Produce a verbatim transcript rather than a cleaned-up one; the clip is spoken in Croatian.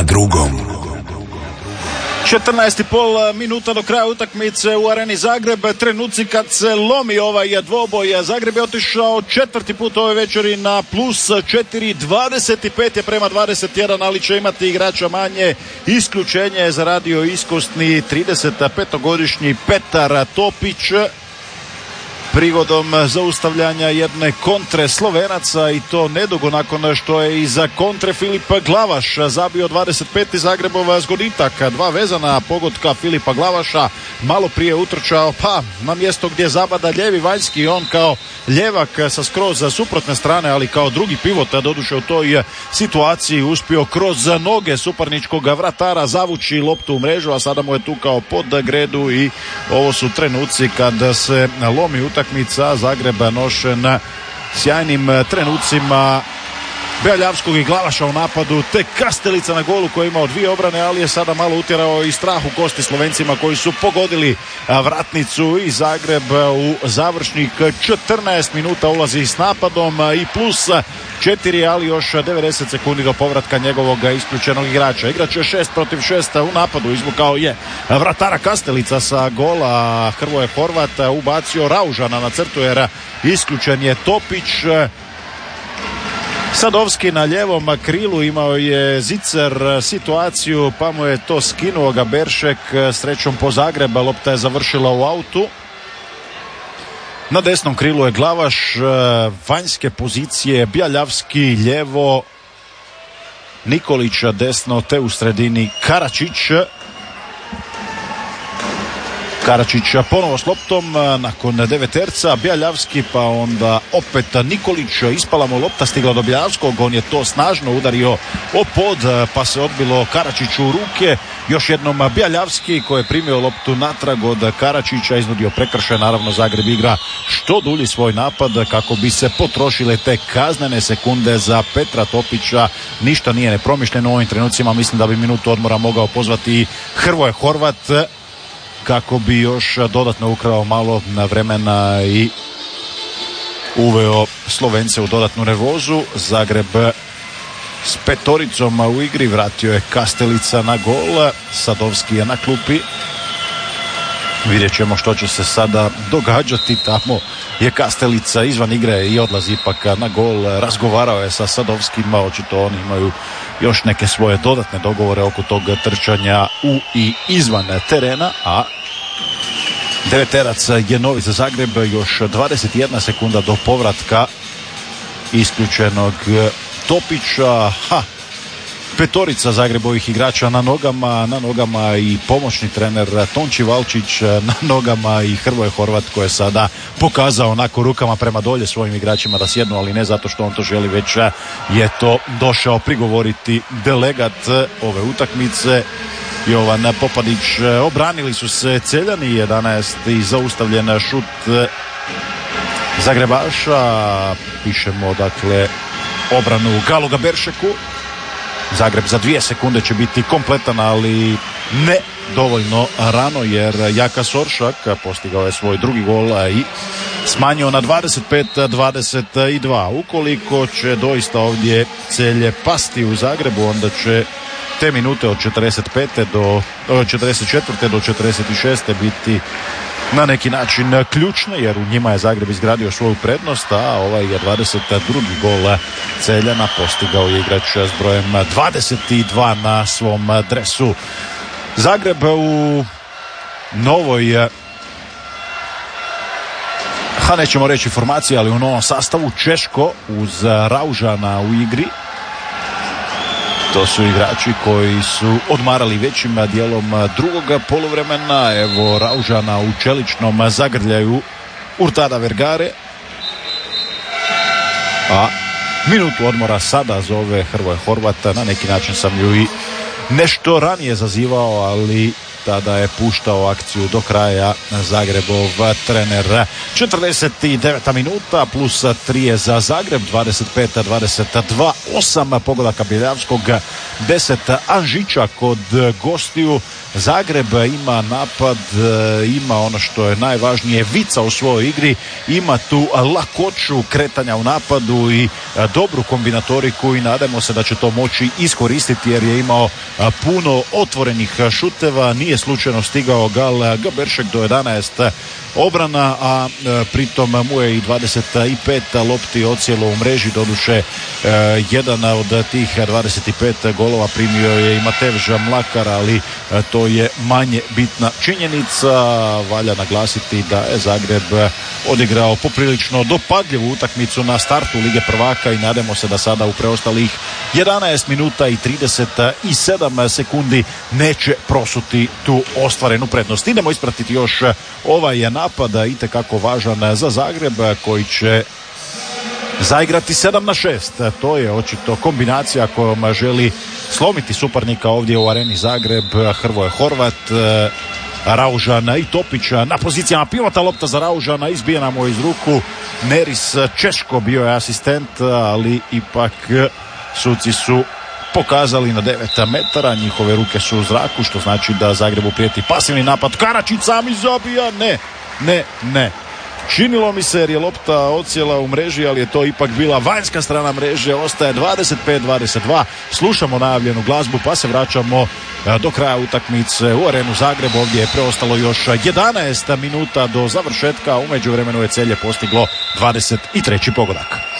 na drugom. četrnaest i pol minuta do kraja utakmice u Areni Zagreb. Trenuci kad se lomi ovaj dvoboj. Zagreb je otišao četvrti put ove večeri na plus četiri. dvadeset pet je prema dvadeset jedan, ali će imati igrača manje. Isključenje je zaradio iskusni tridesetpetogodišnji Petar Topić prigodom zaustavljanja jedne kontre Slovenaca, i to nedugo nakon što je iza kontre Filip Glavaš zabio dvadeset peti Zagrebov zgoditak. Dva vezana pogotka Filipa Glavaša, malo prije utrčao pa na mjesto gdje zabada ljevi vanjski, on kao ljevak sa skroz suprotne strane, ali kao drugi pivot, doduše u toj situaciji uspio kroz noge suparničkog vratara zavući loptu u mrežu, a sada mu je tu kao pod gredu i ovo su trenuci kad se lomi utakmica. Zagreb nošen sjajnim trenucima Beljavskog i Glavaša u napadu, te Kastelica na golu koji je imao dvije obrane, ali je sada malo utjerao i strah u kosti Slovencima koji su pogodili vratnicu, i Zagreb u završnih četrnaest minuta ulazi s napadom i plus četiri, ali još devedeset sekundi do povratka njegovog isključenog igrača. Igrač je šest protiv šest u napadu, izvukao je vratara Kastelica sa gola. Hrvoje Horvat ubacio Raužana na crtu jer isključen je Topić. Sadovski na ljevom krilu, imao je Zicer situaciju pa mu je to skinuo ga Beršek, srećom po Zagreba, lopta je završila u autu. Na desnom krilu je Glavaš, vanjske pozicije Bjaljavski ljevo, Nikolića desno, te u sredini Karačić. Karačić ponovo s loptom nakon deveterca, Bjaljavski pa onda opet Nikolić, ispala mu lopta, stigla do Bjaljavskog, on je to snažno udario o pod pa se odbilo Karačiću u ruke. Još jednom Bjaljavski koji je primio loptu natrag od Karačića, iznudio prekršaj. Naravno Zagreb igra što dulji svoj napad kako bi se potrošile te kaznene sekunde za Petra Topića. Ništa nije nepromišljeno u ovim trenucima, mislim da bi minutu odmora mogao pozvati Hrvoje Horvat kako bi još dodatno ukrao malo na vremena i uveo Slovence u dodatnu nervozu. Zagreb s petoricom u igri, vratio je Kastelica na gol, Sadovski je na klupi. Vidjet ćemo što će se sada događati. Tamo je Kastelica izvan igre i odlazi ipak na gol. Razgovarao je sa Sadovskima, očito oni imaju još neke svoje dodatne dogovore oko tog trčanja u i izvan terena, a deveterac je novi za Zagreb. Još dvadeset jedna sekunda do povratka isključenog Topića. Ha, petorica Zagrebovih igrača na nogama, na nogama i pomoćni trener Tonči Valčić, na nogama i Hrvoje Horvat koji je sada pokazao onako rukama prema dolje svojim igračima da sjednu, ali ne zato što on to želi, već je to došao prigovoriti delegat ove utakmice. Jovan Popadić. Obranili su se Celjani, jedanaest i zaustavljen šut Zagrebaša. Pišemo dakle obranu Galoga Beršeku. Zagreb za dvije sekunde će biti kompletan, ali ne dovoljno rano jer Jaka Soršak postigao je svoj drugi gol i smanjio na dvadeset pet dvadeset dva. Ukoliko će doista ovdje Celje pasti u Zagrebu, onda će te minute od četrdeset pete do četrdeset četvrte do četrdeset šeste biti na neki način ključne, jer u njima je Zagreb izgradio svoju prednost, a ovaj je dvadeset drugi gol Celjana postigao je igrač s brojem dvadeset dva na svom dresu. Zagreb u novoj, ha nećemo reći formaciji, ali u novom sastavu. Češko uz Raužana u igri. To su igrači koji su odmarali većim dijelom drugoga poluvremena. Evo Raužana u čeličnom zagrljaju Urtada Vergare. A minutu odmora sada zove Hrvoje Horvata. Na neki način sam ju i nešto ranije zazivao, ali tada je puštao akciju do kraja Zagrebov trener. četrdeset deveta minuta plus tri je za Zagreb, dvadeset pet dvadeset dva, osam pogodaka Bjeljavskog deset Anžića kod gostiju. Zagreb ima napad, ima ono što je najvažnije, vica u svojoj igri, ima tu lakoću kretanja u napadu i dobru kombinatoriku i nadamo se da će to moći iskoristiti jer je imao puno otvorenih šuteva, nije slučajno stigao Gal Gaberšek do jedanaest obrana, a e, pritom mu je i dvadeset pet lopti ocijelo u mreži, doduše e, jedan od tih dvadeset pet golova primio je i Matevž Mlakar, ali e, to je manje bitna činjenica. Valja naglasiti da je Zagreb odigrao poprilično dopadljivu utakmicu na startu Lige prvaka i nadamo se da sada u preostalih jedanaest minuta i trideset sedam sekundi neće prosuti tu ostvarenu prednost. Idemo ispratiti još ovaj napada itekako važan za Zagreb koji će zaigrati sedam na šest. To je očito kombinacija kojom želi slomiti suparnika ovdje u Areni Zagreb. Hrvoje Horvat, Raužana i Topića na pozicijama pivota, lopta za Raužana, izbijena mu iz ruku. Neris Češko bio je asistent, ali ipak suci su pokazali na devet metara, njihove ruke su u zraku, što znači da Zagrebu prijeti pasivni napad. Karačić sami zabija, ne, ne, ne. Činilo mi se jer je lopta ocijela u mreži, ali je to ipak bila vanjska strana mreže. Ostaje dvadeset pet dvadeset dva. Slušamo najavljenu glazbu pa se vraćamo do kraja utakmice u Arenu Zagreb. Ovdje je preostalo još jedanaest minuta do završetka. U međuvremenu je Celje postiglo dvadeset treći pogodak.